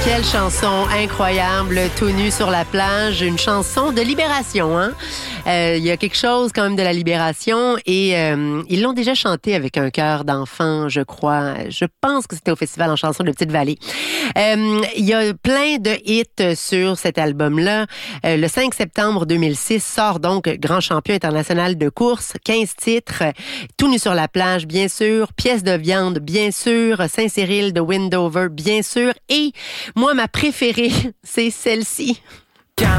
Quelle chanson incroyable, tout nu sur la plage, une chanson de libération, hein? Il y a quelque chose quand même de la libération et ils l'ont déjà chanté avec un chœur d'enfant, je crois. Je pense que c'était au Festival en chanson de Petite-Vallée. Il y a plein de hits sur cet album-là. Le 5 septembre 2006 sort donc Grand champion international de course, 15 titres, tout nu sur la plage, bien sûr, Pièce de viande, bien sûr, Saint-Cyril de Windover, bien sûr, et moi, ma préférée, c'est celle-ci.